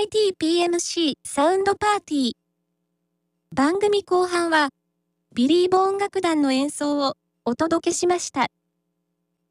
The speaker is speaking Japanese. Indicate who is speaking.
Speaker 1: ITPMC サウンドパーティー。番組後半は、ビリーボ音楽団の演奏をお届けしました。